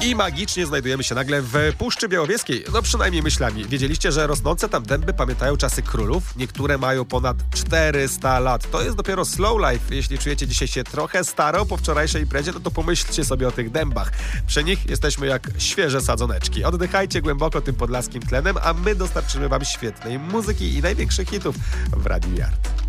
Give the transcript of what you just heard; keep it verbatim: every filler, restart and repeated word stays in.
I magicznie znajdujemy się nagle w Puszczy Białowieskiej, no przynajmniej myślami. Wiedzieliście, że rosnące tam dęby pamiętają czasy królów? Niektóre mają ponad czterysta lat. To jest dopiero slow life. Jeśli czujecie dzisiaj się trochę staro po wczorajszej imprezie, no to pomyślcie sobie o tych dębach. Przy nich jesteśmy jak świeże sadzoneczki. Oddychajcie głęboko tym podlaskim tlenem, a my dostarczymy wam świetnej muzyki i największych hitów w Radiu Yard.